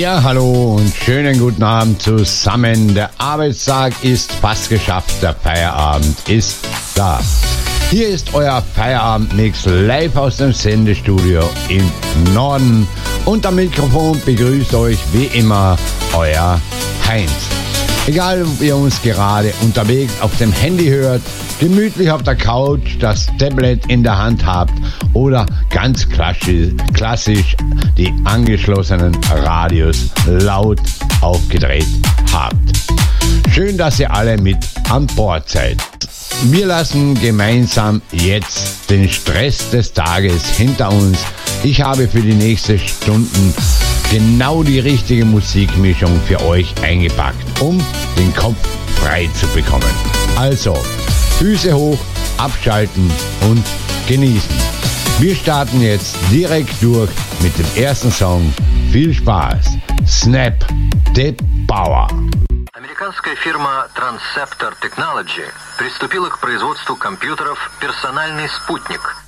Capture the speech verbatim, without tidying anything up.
Ja, hallo und schönen guten Abend zusammen. Der Arbeitstag ist fast geschafft, der Feierabend ist da. Hier ist euer Feierabendmix live aus dem Sendestudio im Norden. Und am Mikrofon begrüßt euch wie immer euer Heinz. Egal, ob ihr uns gerade unterwegs auf dem Handy hört, gemütlich auf der Couch, das Tablet in der Hand habt oder ganz klassisch die angeschlossenen Radios laut aufgedreht habt. Schön, dass ihr alle mit an Bord seid. Wir lassen gemeinsam jetzt den Stress des Tages hinter uns. Ich habe für die nächsten Stunden genau die richtige Musikmischung für euch eingepackt, um den Kopf frei zu bekommen. Also, Füße hoch, abschalten und genießen. Wir starten jetzt direkt durch mit dem ersten Song. Viel Spaß. Snap the Power. Американская фирма Transceptor Technology приступила к производству компьютеров «Персональный спутник»,